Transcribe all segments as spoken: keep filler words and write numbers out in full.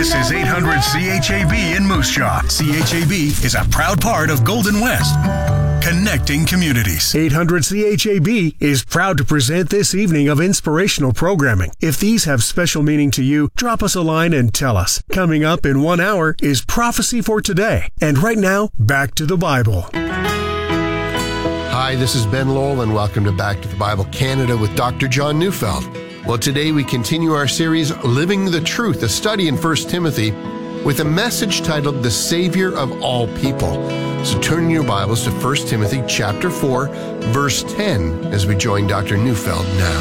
This is eight hundred C H A B in Moose Jaw. C H A B is a proud part of Golden West, connecting communities. eight hundred C H A B is proud to present this evening of inspirational programming. If these have special meaning to you, drop us a line and tell us. Coming up in one hour is Prophecy for Today. And right now, back to the Bible. Hi, this is Ben Lowell, and welcome to Back to the Bible Canada with Doctor John Neufeld. Well, today we continue our series, Living the Truth, a study in First Timothy, with a message titled, The Savior of All People. So turn your Bibles to First Timothy chapter four, verse ten, as we join Doctor Neufeld now.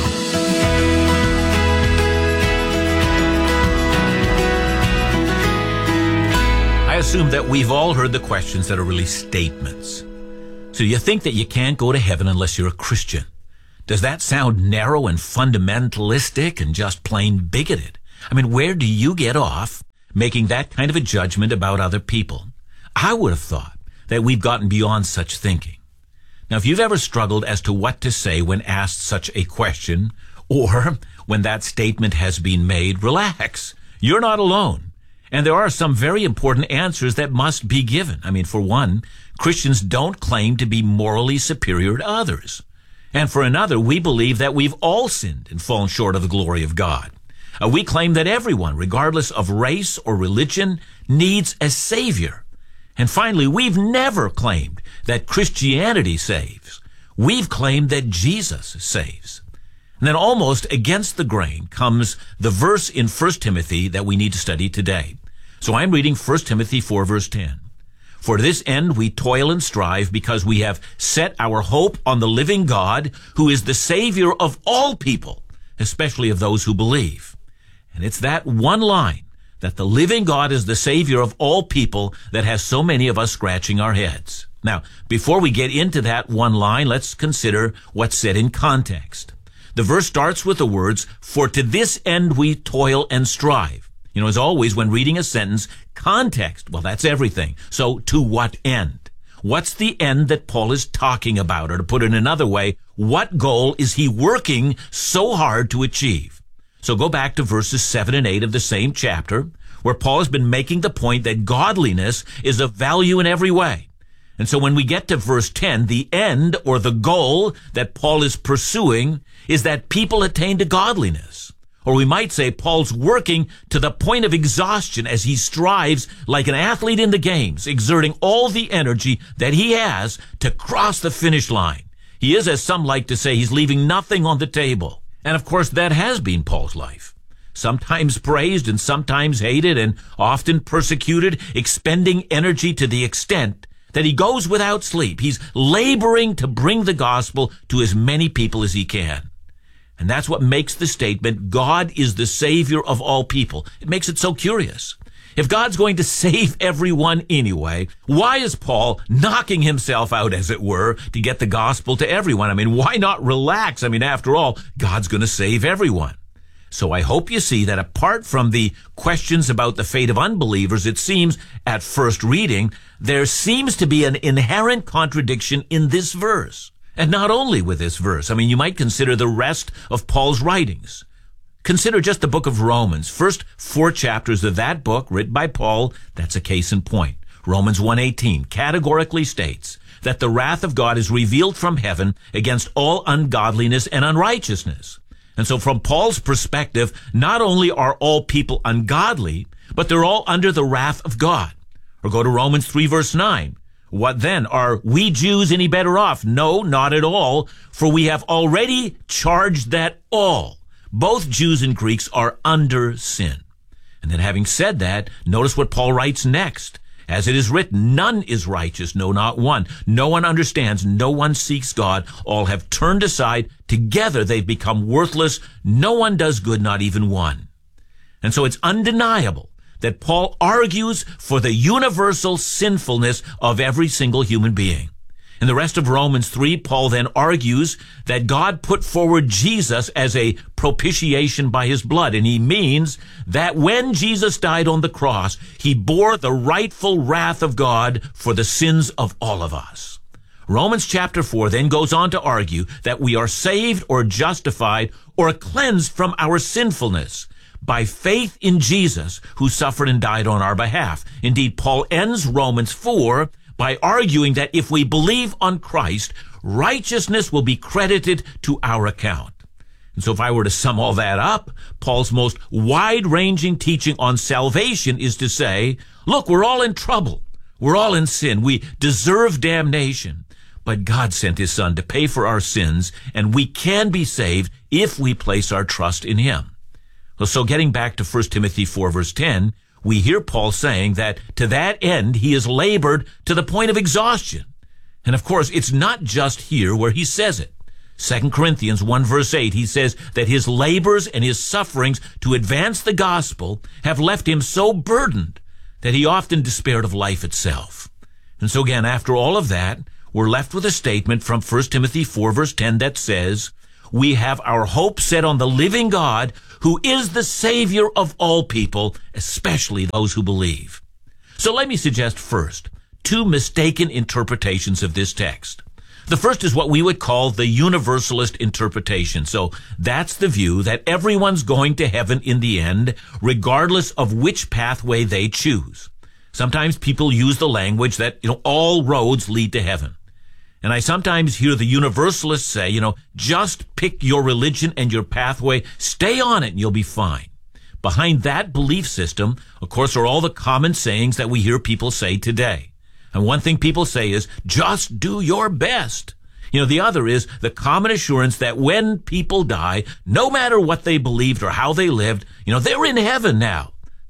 I assume that we've all heard the questions that are really statements. So you think that you can't go to heaven unless you're a Christian? Does that sound narrow and fundamentalistic and just plain bigoted? I mean, where do you get off making that kind of a judgment about other people? I would have thought that we've gotten beyond such thinking. Now, if you've ever struggled as to what to say when asked such a question, or when that statement has been made, relax. You're not alone. And there are some very important answers that must be given. I mean, for one, Christians don't claim to be morally superior to others. And for another, we believe that we've all sinned and fallen short of the glory of God. Uh, we claim that everyone, regardless of race or religion, needs a Savior. And finally, we've never claimed that Christianity saves. We've claimed that Jesus saves. And then almost against the grain comes the verse in First Timothy that we need to study today. So I'm reading First Timothy four, verse ten. For to this end we toil and strive, because we have set our hope on the living God, who is the Savior of all people, especially of those who believe. And it's that one line, that the living God is the Savior of all people, that has so many of us scratching our heads. Now, before we get into that one line, let's consider what's said in context. The verse starts with the words, for to this end we toil and strive. You know, as always, when reading a sentence, context, well, that's everything. So, to what end? What's the end that Paul is talking about? Or to put it another way, what goal is he working so hard to achieve? So go back to verses seven and eight of the same chapter, where Paul has been making the point that godliness is of value in every way. And so when we get to verse ten, the end or the goal that Paul is pursuing is that people attain to godliness. Or we might say Paul's working to the point of exhaustion as he strives like an athlete in the games, exerting all the energy that he has to cross the finish line. He is, as some like to say, he's leaving nothing on the table. And of course, that has been Paul's life. Sometimes praised and sometimes hated and often persecuted, expending energy to the extent that he goes without sleep. He's laboring to bring the gospel to as many people as he can. And that's what makes the statement, God is the Savior of all people. It makes it so curious. If God's going to save everyone anyway, why is Paul knocking himself out, as it were, to get the gospel to everyone? I mean, why not relax? I mean, after all, God's going to save everyone. So I hope you see that apart from the questions about the fate of unbelievers, it seems at first reading, there seems to be an inherent contradiction in this verse. And not only with this verse. I mean, you might consider the rest of Paul's writings. Consider just the book of Romans. First four chapters of that book, written by Paul, that's a case in point. Romans one eighteen categorically states that the wrath of God is revealed from heaven against all ungodliness and unrighteousness. And so from Paul's perspective, not only are all people ungodly, but they're all under the wrath of God. Or go to Romans three, verse nine. What then? Are we Jews any better off? No, not at all, for we have already charged that all, both Jews and Greeks, are under sin. And then having said that, notice what Paul writes next. As it is written, none is righteous, no, not one. No one understands, no one seeks God. All have turned aside. Together they've become worthless. No one does good, not even one. And so it's undeniable that Paul argues for the universal sinfulness of every single human being. In the rest of Romans three, Paul then argues that God put forward Jesus as a propitiation by his blood, and he means that when Jesus died on the cross, he bore the rightful wrath of God for the sins of all of us. Romans chapter four then goes on to argue that we are saved or justified or cleansed from our sinfulness by faith in Jesus, who suffered and died on our behalf. Indeed, Paul ends Romans four by arguing that if we believe on Christ, righteousness will be credited to our account. And so if I were to sum all that up, Paul's most wide-ranging teaching on salvation is to say, look, we're all in trouble. We're all in sin. We deserve damnation. But God sent his Son to pay for our sins, and we can be saved if we place our trust in him. Well, so getting back to First Timothy four, verse ten, we hear Paul saying that to that end he has labored to the point of exhaustion. And of course, it's not just here where he says it. Second Corinthians one, verse eight, he says that his labors and his sufferings to advance the gospel have left him so burdened that he often despaired of life itself. And so again, after all of that, we're left with a statement from First Timothy four, verse ten that says, we have our hope set on the living God, who is the Savior of all people, especially those who believe. So let me suggest first two mistaken interpretations of this text. The first is what we would call the universalist interpretation. So that's the view that everyone's going to heaven in the end, regardless of which pathway they choose. Sometimes people use the language that, you know, all roads lead to heaven. And I sometimes hear the universalists say, you know, just pick your religion and your pathway, stay on it and you'll be fine. Behind that belief system, of course, are all the common sayings that we hear people say today. And one thing people say is, just do your best. You know, the other is the common assurance that when people die, no matter what they believed or how they lived, you know, they're in heaven now.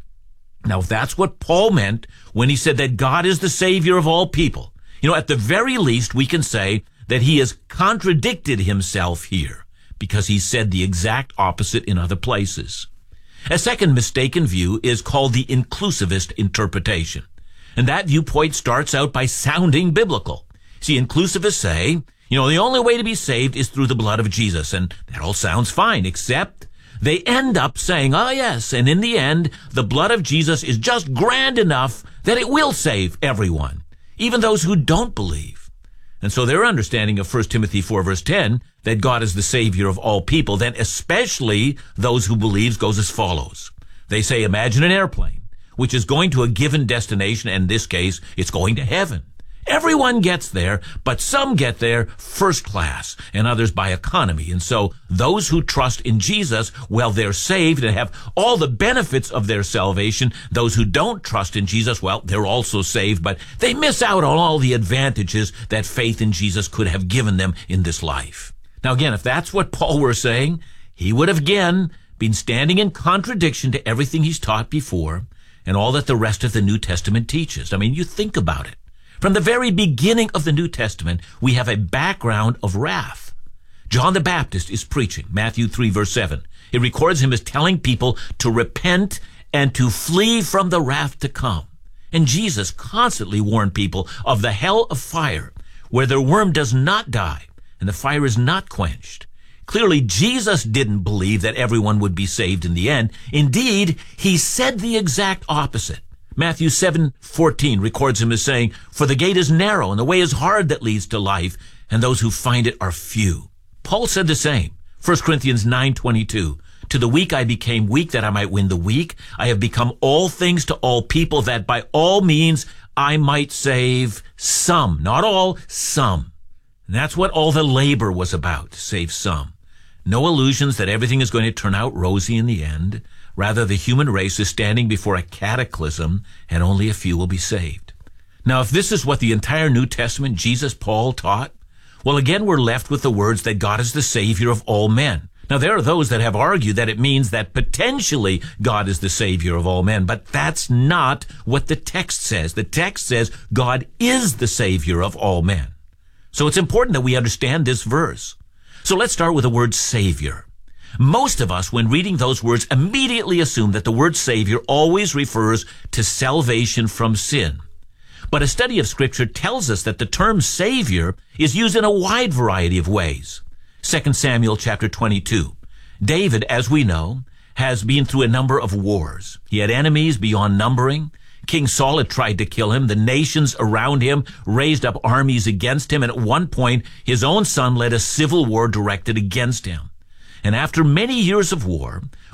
Now, if that's what Paul meant when he said that God is the Savior of all people, you know, at the very least, we can say that he has contradicted himself here because he said the exact opposite in other places. A second mistaken view is called the inclusivist interpretation. And that viewpoint starts out by sounding biblical. See, inclusivists say, you know, the only way to be saved is through the blood of Jesus. And that all sounds fine, except they end up saying, oh yes, and in the end, the blood of Jesus is just grand enough that it will save everyone, even those who don't believe. And so their understanding of First Timothy four, verse ten, that God is the Savior of all people, then especially those who believe, goes as follows. They say, imagine an airplane, which is going to a given destination, and in this case, it's going to heaven. Everyone gets there, but some get there first class and others by economy. And so those who trust in Jesus, well, they're saved and have all the benefits of their salvation. Those who don't trust in Jesus, well, they're also saved, but they miss out on all the advantages that faith in Jesus could have given them in this life. Now, again, if that's what Paul were saying, he would have again been standing in contradiction to everything he's taught before and all that the rest of the New Testament teaches. I mean, you think about it. From the very beginning of the New Testament, we have a background of wrath. John the Baptist is preaching, Matthew three, verse seven. It records him as telling people to repent and to flee from the wrath to come. And Jesus constantly warned people of the hell of fire, where their worm does not die and the fire is not quenched. Clearly, Jesus didn't believe that everyone would be saved in the end. Indeed, he said the exact opposite. Matthew seven fourteen records him as saying, for the gate is narrow and the way is hard that leads to life, and those who find it are few. Paul said the same. First Corinthians nine twenty-two, to the weak I became weak that I might win the weak. I have become all things to all people that by all means I might save some. Not all, some. And that's what all the labor was about, to save some. No illusions that everything is going to turn out rosy in the end. Rather, the human race is standing before a cataclysm, and only a few will be saved. Now, if this is what the entire New Testament, Jesus, Paul, taught, well, again, we're left with the words that God is the Savior of all men. Now, there are those that have argued that it means that potentially God is the Savior of all men, but that's not what the text says. The text says God is the Savior of all men. So it's important that we understand this verse. So let's start with the word Savior. Most of us, when reading those words, immediately assume that the word Savior always refers to salvation from sin. But a study of Scripture tells us that the term Savior is used in a wide variety of ways. Second Samuel chapter twenty-two. David, as we know, has been through a number of wars. He had enemies beyond numbering. King Saul had tried to kill him. The nations around him raised up armies against him, and at one point, his own son led a civil war directed against him. And after many years of war,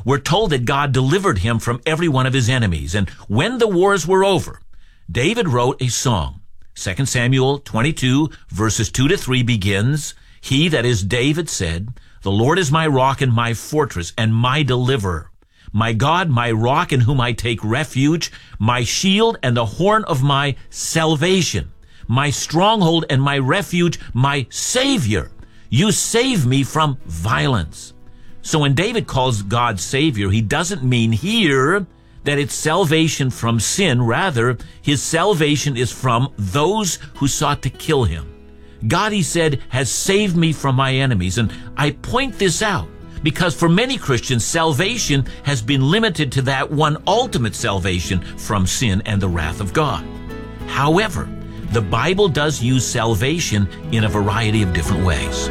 we're told that God delivered him from every one of his enemies. And when the wars were over, David wrote a song. Second Samuel twenty-two, verses two to three begins, "He, that is David, said, The Lord is my rock and my fortress and my deliverer, my God, my rock in whom I take refuge, my shield and the horn of my salvation, my stronghold and my refuge, my Savior. You save me from violence." So when David calls God Savior, he doesn't mean here that it's salvation from sin. Rather, his salvation is from those who sought to kill him. God, he said, has saved me from my enemies. And I point this out because for many Christians, salvation has been limited to that one ultimate salvation from sin and the wrath of God. However, the Bible does use salvation in a variety of different ways.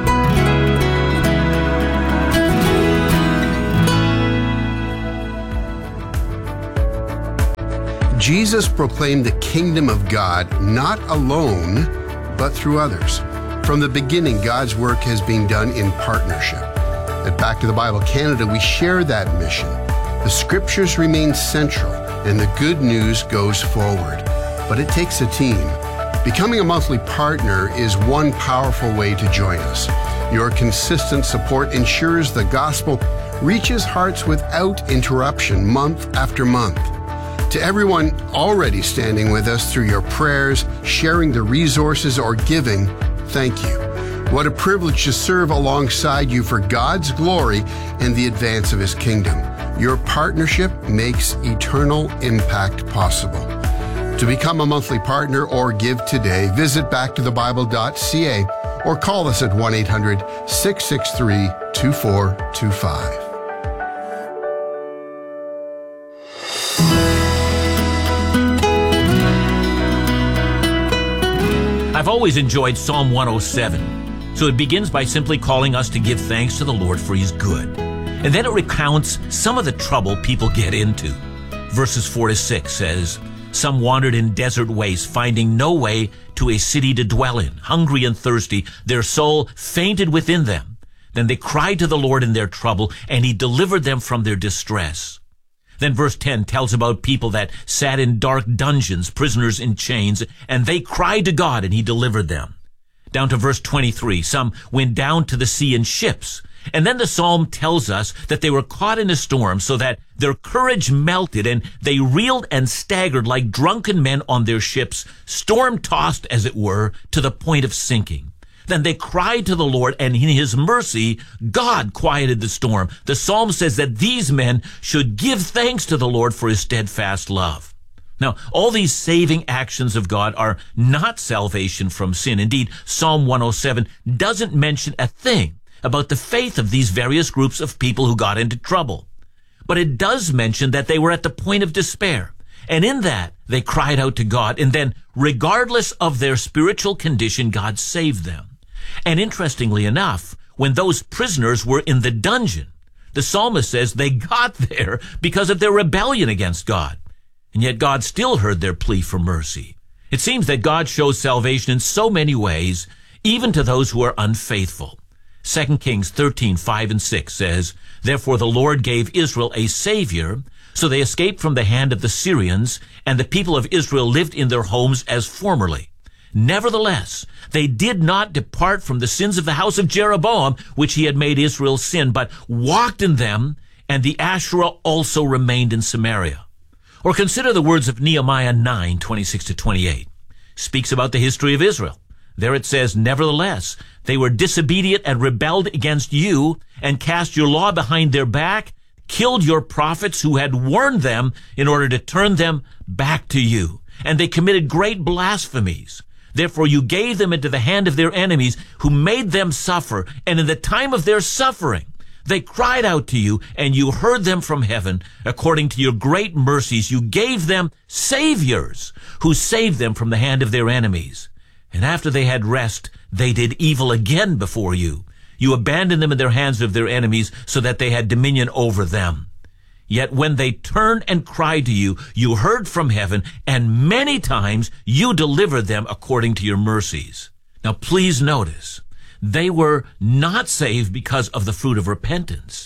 Jesus proclaimed the kingdom of God not alone, but through others. From the beginning, God's work has been done in partnership. At Back to the Bible Canada, we share that mission. The scriptures remain central, and the good news goes forward. But it takes a team. Becoming a monthly partner is one powerful way to join us. Your consistent support ensures the gospel reaches hearts without interruption month after month. To everyone already standing with us through your prayers, sharing the resources, or giving, thank you. What a privilege to serve alongside you for God's glory and the advance of His kingdom. Your partnership makes eternal impact possible. To become a monthly partner or give today, visit back to the bible dot c a or call us at one eight hundred, six six three, two four two five. I've always enjoyed Psalm one oh seven. So it begins by simply calling us to give thanks to the Lord for He's good. And then it recounts some of the trouble people get into. Verses four to six says, "Some wandered in desert wastes, finding no way to a city to dwell in. Hungry and thirsty, their soul fainted within them. Then they cried to the Lord in their trouble, and He delivered them from their distress." Then verse ten tells about people that sat in dark dungeons, prisoners in chains, and they cried to God, and He delivered them. Down to verse twenty-three, some went down to the sea in ships. And then the psalm tells us that they were caught in a storm so that their courage melted, and they reeled and staggered like drunken men on their ships, storm-tossed, as it were, to the point of sinking. Then they cried to the Lord, and in His mercy, God quieted the storm. The psalm says that these men should give thanks to the Lord for His steadfast love. Now, all these saving actions of God are not salvation from sin. Indeed, Psalm one oh seven doesn't mention a thing about the faith of these various groups of people who got into trouble. But it does mention that they were at the point of despair. And in that, they cried out to God. And then, regardless of their spiritual condition, God saved them. And interestingly enough, when those prisoners were in the dungeon, the psalmist says they got there because of their rebellion against God. And yet God still heard their plea for mercy. It seems that God shows salvation in so many ways, even to those who are unfaithful. Second Kings thirteen, five and six says, "Therefore the Lord gave Israel a Savior, so they escaped from the hand of the Syrians, and the people of Israel lived in their homes as formerly. Nevertheless, they did not depart from the sins of the house of Jeroboam, which he had made Israel sin, but walked in them, and the Asherah also remained in Samaria." Or consider the words of Nehemiah nine, twenty-six to twenty-eight. Speaks about the history of Israel. There it says, "Nevertheless, they were disobedient and rebelled against you, and cast your law behind their back, killed your prophets who had warned them in order to turn them back to you. And they committed great blasphemies. Therefore you gave them into the hand of their enemies, who made them suffer. And in the time of their suffering, they cried out to you, and you heard them from heaven. According to your great mercies, you gave them saviors, who saved them from the hand of their enemies. And after they had rest, they did evil again before you. You abandoned them in their hands of their enemies, so that they had dominion over them. Yet when they turned and cried to you, you heard from heaven, and many times you delivered them according to your mercies." Now please notice, they were not saved because of the fruit of repentance,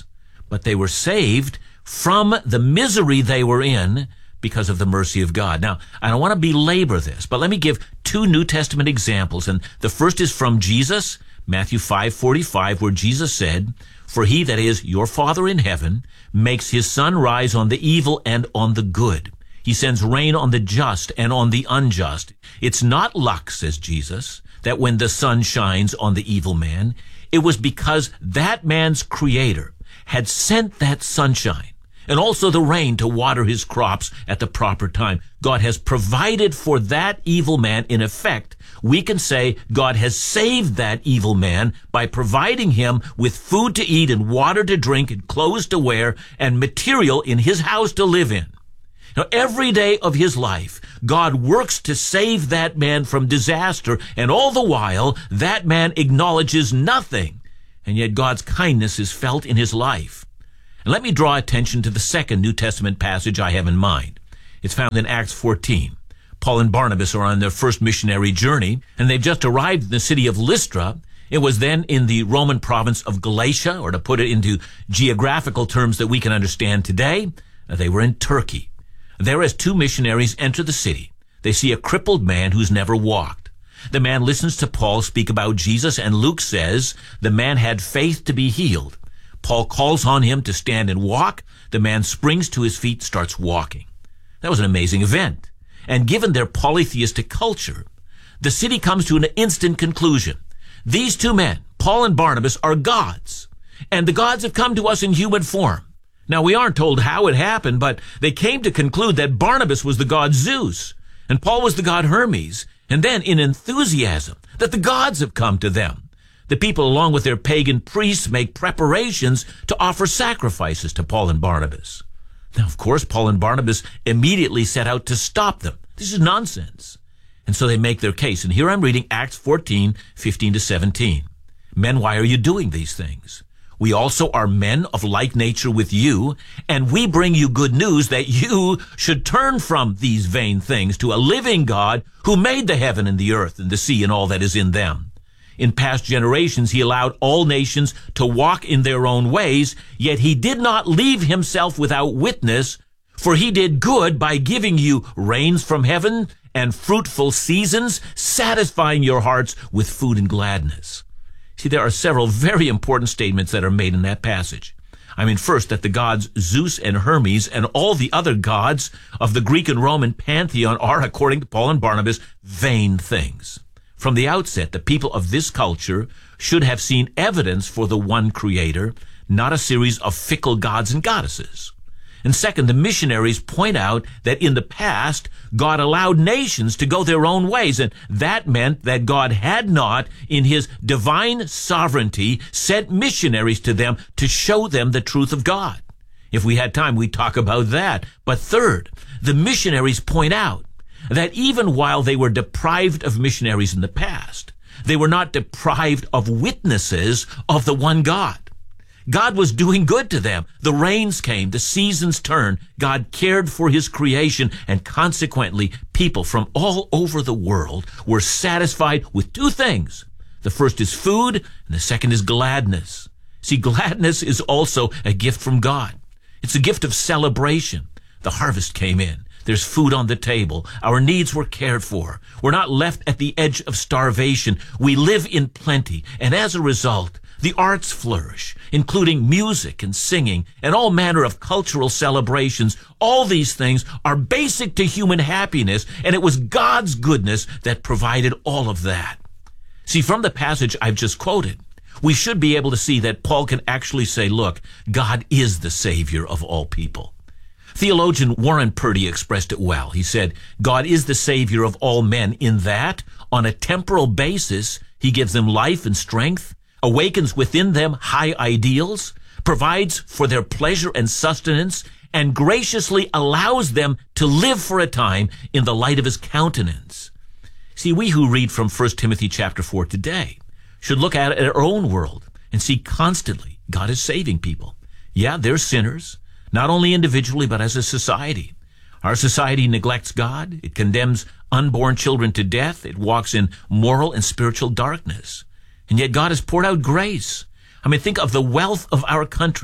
but they were saved from the misery they were in because of the mercy of God. Now, I don't want to belabor this, but let me give two New Testament examples. And the first is from Jesus, Matthew five forty-five, where Jesus said, "For he that is your Father in heaven makes his sun rise on the evil and on the good. He sends rain on the just and on the unjust. It's not luck," says Jesus, "that when the sun shines on the evil man, it was because that man's creator had sent that sunshine and also the rain to water his crops at the proper time. God has provided for that evil man. In effect, we can say God has saved that evil man by providing him with food to eat and water to drink and clothes to wear and material in his house to live in. Now, every day of his life, God works to save that man from disaster, and all the while, that man acknowledges nothing, and yet God's kindness is felt in his life. And let me draw attention to the second New Testament passage I have in mind. It's found in Acts fourteen. Paul and Barnabas are on their first missionary journey, and they've just arrived in the city of Lystra. It was then in the Roman province of Galatia, or to put it into geographical terms that we can understand today, they were in Turkey. There, as two missionaries enter the city, they see a crippled man who's never walked. The man listens to Paul speak about Jesus, and Luke says the man had faith to be healed. Paul calls on him to stand and walk. The man springs to his feet, starts walking. That was an amazing event. And given their polytheistic culture, the city comes to an instant conclusion. These two men, Paul and Barnabas, are gods, and the gods have come to us in human form. Now, we aren't told how it happened, but they came to conclude that Barnabas was the god Zeus, and Paul was the god Hermes, and then, in enthusiasm, that the gods have come to them. The people, along with their pagan priests, make preparations to offer sacrifices to Paul and Barnabas. Now, of course, Paul and Barnabas immediately set out to stop them. This is nonsense. And so they make their case. And here I'm reading Acts fourteen, fifteen to seventeen. "Men, why are you doing these things? We also are men of like nature with you, and we bring you good news that you should turn from these vain things to a living God who made the heaven and the earth and the sea and all that is in them. In past generations, he allowed all nations to walk in their own ways, yet he did not leave himself without witness, for he did good by giving you rains from heaven and fruitful seasons, satisfying your hearts with food and gladness." See, there are several very important statements that are made in that passage. I mean, first, that the gods Zeus and Hermes and all the other gods of the Greek and Roman pantheon are, according to Paul and Barnabas, vain things. From the outset, the people of this culture should have seen evidence for the one creator, not a series of fickle gods and goddesses. And second, the missionaries point out that in the past, God allowed nations to go their own ways, and that meant that God had not, in his divine sovereignty, sent missionaries to them to show them the truth of God. If we had time, we'd talk about that. But third, the missionaries point out that even while they were deprived of missionaries in the past, they were not deprived of witnesses of the one God. God was doing good to them. The rains came, the seasons turned. God cared for his creation, and consequently, people from all over the world were satisfied with two things. The first is food, and the second is gladness. See, gladness is also a gift from God. It's a gift of celebration. The harvest came in. There's food on the table. Our needs were cared for. We're not left at the edge of starvation. We live in plenty, and as a result, the arts flourish, including music and singing and all manner of cultural celebrations. All these things are basic to human happiness, and it was God's goodness that provided all of that. See, from the passage I've just quoted, we should be able to see that Paul can actually say, look, God is the Savior of all people. Theologian Warren Purdy expressed it well. He said, God is the Savior of all men in that, on a temporal basis, he gives them life and strength, awakens within them high ideals, provides for their pleasure and sustenance, and graciously allows them to live for a time in the light of his countenance. See, we who read from First Timothy chapter four today should look at our own world and see constantly God is saving people. Yeah, they're sinners, not only individually, but as a society. Our society neglects God. It condemns unborn children to death. It walks in moral and spiritual darkness. And yet God has poured out grace. I mean, think of the wealth of our country.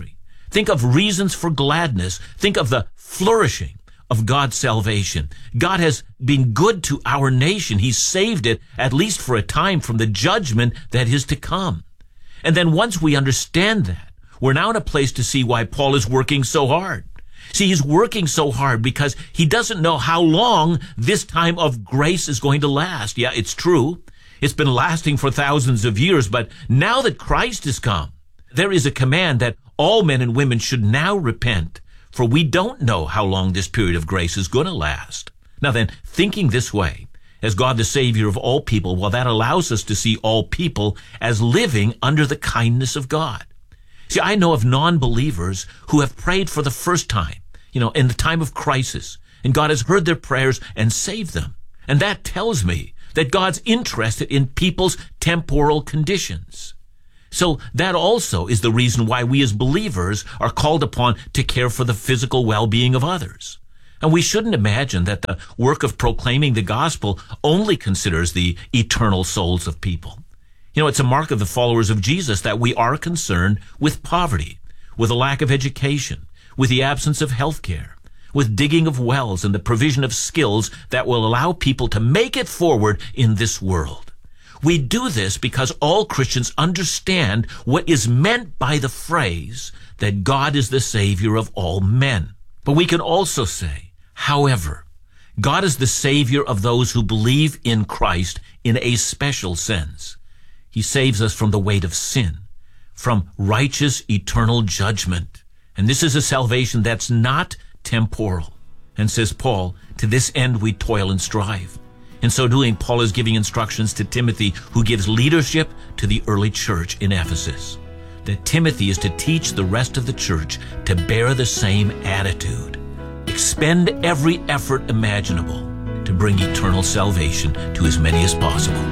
Think of reasons for gladness. Think of the flourishing of God's salvation. God has been good to our nation. He's saved it, at least for a time, from the judgment that is to come. And then once we understand that, we're now in a place to see why Paul is working so hard. See, he's working so hard because he doesn't know how long this time of grace is going to last. Yeah, it's true. It's been lasting for thousands of years, but now that Christ has come, there is a command that all men and women should now repent, for we don't know how long this period of grace is going to last. Now then, thinking this way, as God the Savior of all people, well, that allows us to see all people as living under the kindness of God. See, I know of non-believers who have prayed for the first time, you know, in the time of crisis, and God has heard their prayers and saved them. And that tells me that God's interested in people's temporal conditions. So that also is the reason why we as believers are called upon to care for the physical well-being of others. And we shouldn't imagine that the work of proclaiming the gospel only considers the eternal souls of people. You know, it's a mark of the followers of Jesus that we are concerned with poverty, with a lack of education, with the absence of health care, with digging of wells and the provision of skills that will allow people to make it forward in this world. We do this because all Christians understand what is meant by the phrase that God is the Savior of all men. But we can also say, however, God is the Savior of those who believe in Christ in a special sense. He saves us from the weight of sin, from righteous eternal judgment. And this is a salvation that's not temporal. And says Paul, to this end we toil and strive. In so doing, Paul is giving instructions to Timothy, who gives leadership to the early church in Ephesus. That Timothy is to teach the rest of the church to bear the same attitude. Expend every effort imaginable to bring eternal salvation to as many as possible.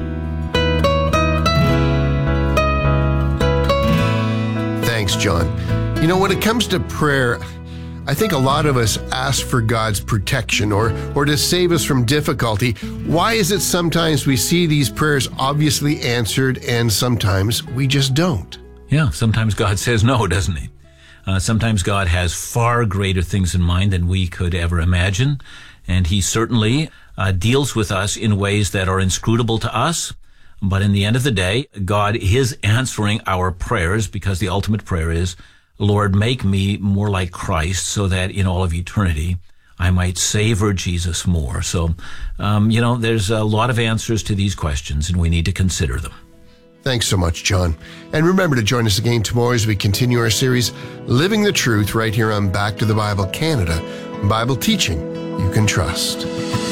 Thanks, John. You know, when it comes to prayer, I think a lot of us ask for God's protection or, or to save us from difficulty. Why is it sometimes we see these prayers obviously answered and sometimes we just don't? Yeah, sometimes God says no, doesn't he? Uh, sometimes God has far greater things in mind than we could ever imagine, and he certainly uh, deals with us in ways that are inscrutable to us. But in the end of the day, God is answering our prayers, because the ultimate prayer is, Lord, make me more like Christ so that in all of eternity I might savor Jesus more. So, um, you know, there's a lot of answers to these questions, and we need to consider them. Thanks so much, John. And remember to join us again tomorrow as we continue our series, Living the Truth, right here on Back to the Bible Canada, Bible teaching you can trust.